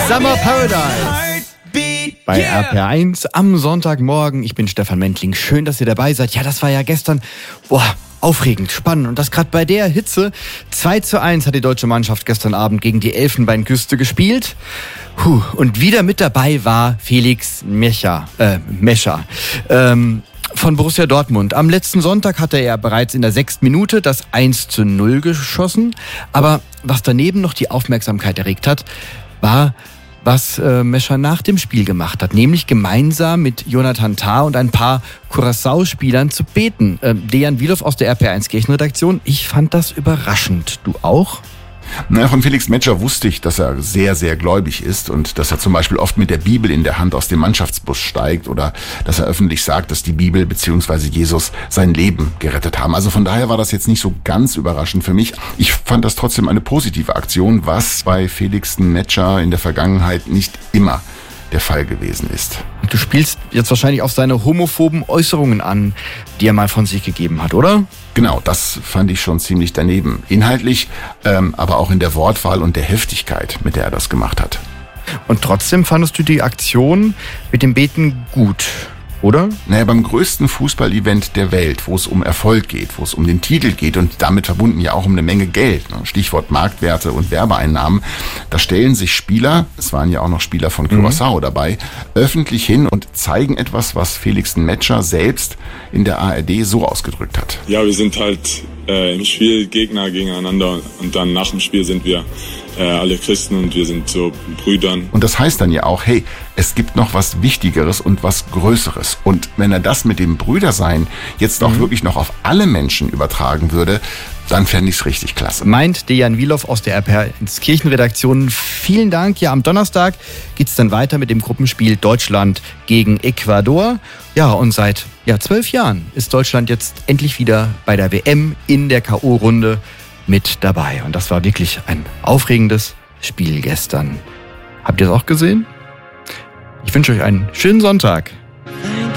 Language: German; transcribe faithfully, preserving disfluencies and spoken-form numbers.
Summer Paradise bei R P R eins am Sonntagmorgen. Ich bin Stefan Mentling. Schön, dass ihr dabei seid. Ja, das war ja gestern, boah, aufregend, spannend. Und das gerade bei der Hitze. zwei zu eins hat die deutsche Mannschaft gestern Abend gegen die Elfenbeinküste gespielt. Puh. Und wieder mit dabei war Felix Mecha, äh, Mescher. Ähm, von Borussia Dortmund. Am letzten Sonntag hatte er bereits in der sechsten Minute das eins zu null geschossen. Aber was daneben noch die Aufmerksamkeit erregt hat, war, was äh, Mescher nach dem Spiel gemacht hat. Nämlich gemeinsam mit Jonathan Tah und ein paar Curaçao-Spielern zu beten. Äh, Dejan Wilow aus der R P R eins Kirchenredaktion. Ich fand das überraschend. Du auch? Na, von Felix Metscher wusste ich, dass er sehr, sehr gläubig ist und dass er zum Beispiel oft mit der Bibel in der Hand aus dem Mannschaftsbus steigt oder dass er öffentlich sagt, dass die Bibel bzw. Jesus sein Leben gerettet haben. Also von daher war das jetzt nicht so ganz überraschend für mich. Ich fand das trotzdem eine positive Aktion, was bei Felix Metscher in der Vergangenheit nicht immer der Fall gewesen ist. Du spielst jetzt wahrscheinlich auf seine homophoben Äußerungen an, die er mal von sich gegeben hat, oder? Genau, das fand ich schon ziemlich daneben. Inhaltlich, ähm, aber auch in der Wortwahl und der Heftigkeit, mit der er das gemacht hat. Und trotzdem fandest du die Aktion mit dem Beten gut, oder? Naja, beim größten Fußballevent der Welt, wo es um Erfolg geht, wo es um den Titel geht und damit verbunden ja auch um eine Menge Geld, ne? Stichwort Marktwerte und Werbeeinnahmen, da stellen sich Spieler, es waren ja auch noch Spieler von Curaçao mhm. dabei, öffentlich hin und zeigen etwas, was Felix Metscher selbst in der A R D so ausgedrückt hat. Ja, wir sind halt äh, im Spiel Gegner gegeneinander und dann nach dem Spiel sind wir äh, alle Christen und wir sind so Brüdern. Und das heißt dann ja auch, hey, es gibt noch was Wichtigeres und was Größeres. Und wenn er das mit dem Brüdersein jetzt auch mhm. wirklich noch auf alle Menschen übertragen würde, dann fände ich es richtig klasse. Meint Dejan Wilow aus der R P R eins Kirchenredaktion. Vielen Dank. Ja, am Donnerstag geht's dann weiter mit dem Gruppenspiel Deutschland gegen Ecuador. Ja, und seit ja, zwölf Jahren ist Deutschland jetzt endlich wieder bei der W M in der K O-Runde mit dabei. Und das war wirklich ein aufregendes Spiel gestern. Habt ihr es auch gesehen? Ich wünsche euch einen schönen Sonntag.